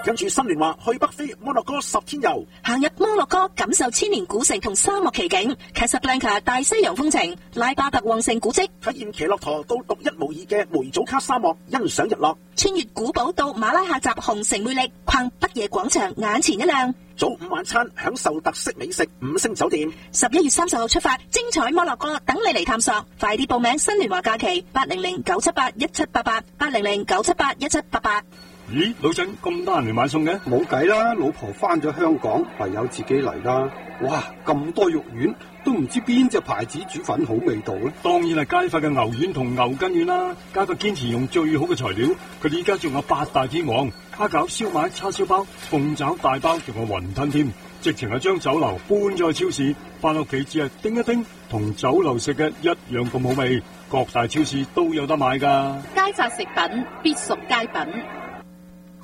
跟住新聯話去北非摩洛哥10天遊， 行入摩洛哥感受千年古城同沙漠奇景，卡薩布蘭卡大西洋風情，拉巴特旺盛古蹟， 體驗騎駱駝到獨一無二嘅梅祖卡沙漠，欣賞日落， 穿越古堡到馬拉喀什紅城魅力，逛北野廣場眼前一亮。 早午晚餐享受特色美食，5星酒店。 11月30號出發，精彩摩洛哥等你嚟探索，快啲報名新聯華假期800-978-1788 800-978-1788。 咦，老陳咁得閒嚟買餸嘅？ 冇計啦，老婆翻咗香港，唯有自己嚟啦。哇，咁多肉丸，都唔知邊隻牌子煮粉好味道咧。 當然係佳發嘅牛丸同牛筋丸啦。佳發堅持用最好嘅材料，佢哋依家仲有8大天王、蝦餃、燒賣、叉燒包、鳳爪大包，仲有雲吞添。直情係將酒樓搬咗去超市，翻屋企只係叮一叮，同酒樓食嘅一樣咁好味。各大超市都有得買噶。 佳發食品必屬佳品。